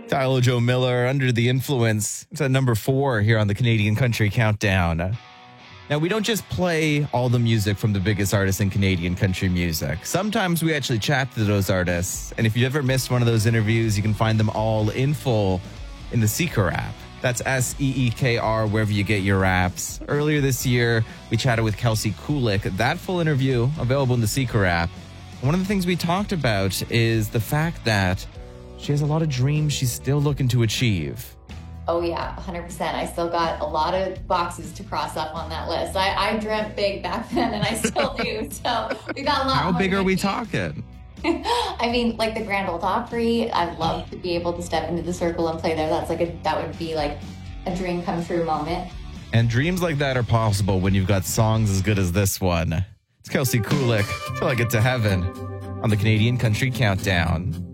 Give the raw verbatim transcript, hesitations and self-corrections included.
Tyler Joe Miller, Under the Influence. It's at number four here on the Canadian Country Countdown. Now, we don't just play all the music from the biggest artists in Canadian country music. Sometimes we actually chat to those artists. And if you ever missed one of those interviews, you can find them all in full in the Seeker app. That's S E E K R, wherever you get your apps. Earlier this year, we chatted with Kelsey Kulik. That full interview available in the Seeker app. One of the things we talked about is the fact that she has a lot of dreams she's still looking to achieve. Oh, yeah, one hundred percent. I still got a lot of boxes to cross up on that list. I, I dreamt big back then, and I still do. So we got a lot How more big are we achieve. talking? I mean, like the Grand Ole Opry, I'd love to be able to step into the circle and play there. That's like a, that would be like a dream come true moment. And dreams like that are possible when you've got songs as good as this one. It's Kelsey Kulik, Till I Get to Heaven, on the Canadian Country Countdown.